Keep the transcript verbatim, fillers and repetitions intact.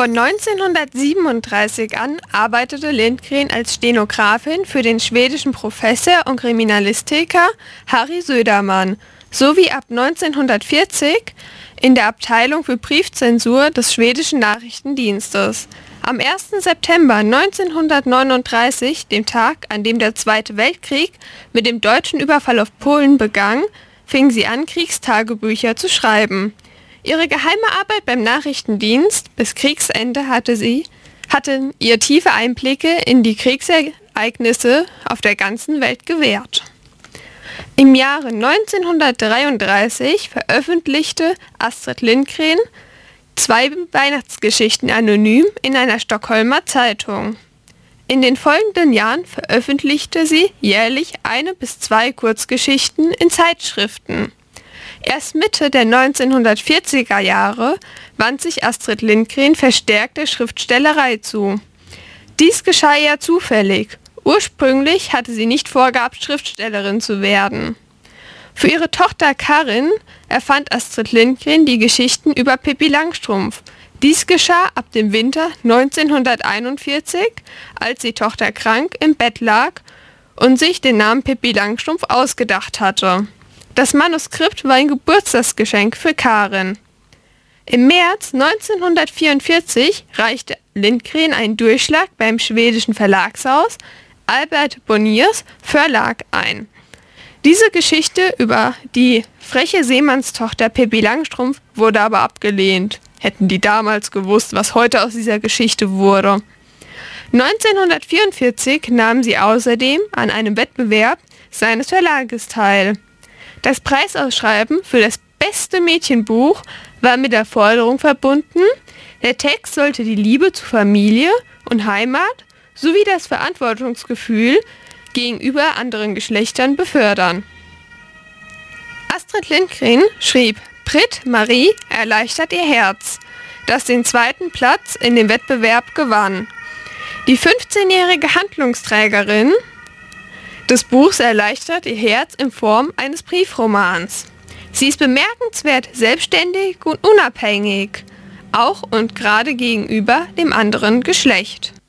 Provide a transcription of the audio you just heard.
Von neunzehnhundertsiebenunddreißig an arbeitete Lindgren als Stenografin für den schwedischen Professor und Kriminalistiker Harry Söderman sowie ab neunzehnhundertvierzig in der Abteilung für Briefzensur des schwedischen Nachrichtendienstes. Am ersten September neunzehnhundertneununddreißig, dem Tag, an dem der Zweite Weltkrieg mit dem deutschen Überfall auf Polen begann, fing sie an, Kriegstagebücher zu schreiben. Ihre geheime Arbeit beim Nachrichtendienst bis Kriegsende hatte sie, hatten ihr tiefe Einblicke in die Kriegsereignisse auf der ganzen Welt gewährt. Im Jahre neunzehnhundertdreiunddreißig veröffentlichte Astrid Lindgren zwei Weihnachtsgeschichten anonym in einer Stockholmer Zeitung. In den folgenden Jahren veröffentlichte sie jährlich eine bis zwei Kurzgeschichten in Zeitschriften. Erst Mitte der neunzehnhundertvierziger Jahre wandte sich Astrid Lindgren verstärkt der Schriftstellerei zu. Dies geschah eher zufällig. Ursprünglich hatte sie nicht vorgehabt, Schriftstellerin zu werden. Für ihre Tochter Karin erfand Astrid Lindgren die Geschichten über Pippi Langstrumpf. Dies geschah ab dem Winter neunzehnhunderteinundvierzig, als die Tochter krank im Bett lag und sich den Namen Pippi Langstrumpf ausgedacht hatte. Das Manuskript war ein Geburtstagsgeschenk für Karin. Im März neunzehnhundertvierundvierzig reichte Lindgren einen Durchschlag beim schwedischen Verlagshaus Albert Bonniers Verlag ein. Diese Geschichte über die freche Seemannstochter Pippi Langstrumpf wurde aber abgelehnt. Hätten die damals gewusst, was heute aus dieser Geschichte wurde. neunzehnhundertvierundvierzig nahm sie außerdem an einem Wettbewerb seines Verlages teil. Das Preisausschreiben für das beste Mädchenbuch war mit der Forderung verbunden, der Text sollte die Liebe zu Familie und Heimat sowie das Verantwortungsgefühl gegenüber anderen Geschlechtern befördern. Astrid Lindgren schrieb Brit Marie erleichtert ihr Herz, das den zweiten Platz in dem Wettbewerb gewann. Die fünfzehnjährige Handlungsträgerin des Buchs erleichtert ihr Herz in Form eines Briefromans. Sie ist bemerkenswert selbstständig und unabhängig, auch und gerade gegenüber dem anderen Geschlecht.